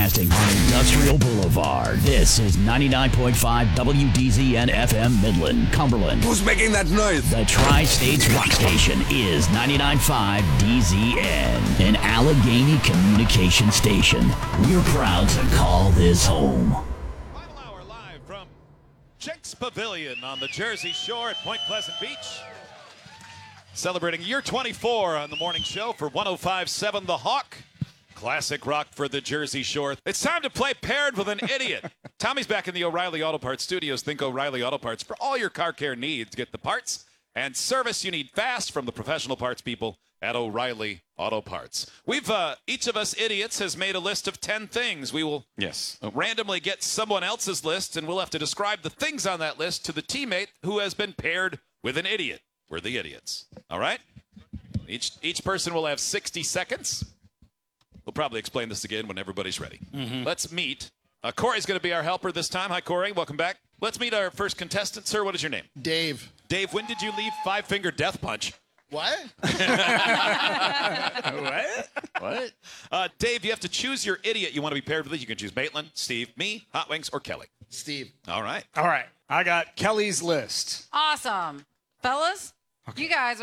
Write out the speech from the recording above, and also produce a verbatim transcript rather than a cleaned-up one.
Broadcasting on Industrial Boulevard. This is ninety-nine point five W D Z N F M Midland, Cumberland. Who's making that noise? The Tri-States Rock Station is ninety-nine point five D Z N, an Allegheny communication station. We're proud to call this home. Final hour live from Jenks Pavilion on the Jersey Shore at Point Pleasant Beach. Celebrating year twenty-four on the morning show for one oh five point seven The Hawk. Classic rock for the Jersey Shore. It's time to play Paired with an Idiot. Tommy's back in the O'Reilly Auto Parts studios. Think O'Reilly Auto Parts for all your car care needs. Get the parts and service you need fast from the professional parts people at O'Reilly Auto Parts. We've, uh, each of us idiots has made a list of ten things. We will Yes. randomly get someone else's list, and we'll have to describe the things on that list to the teammate who has been paired with an idiot. We're the idiots. All right? Each, each person will have sixty seconds. We'll probably explain this again when everybody's ready. Mm-hmm. Let's meet. Uh, Corey's going to be our helper this time. Hi, Corey. Welcome back. Let's meet our first contestant. Sir, what is your name? Dave. Dave, when did you leave Five Finger Death Punch? What? What? What? Uh, Dave, you have to choose your idiot you want to be paired with. You can choose Maitland, Steve, me, Hot Wings, or Kelly. Steve. All right. All right. I got Kelly's list. Awesome. Fellas, you guys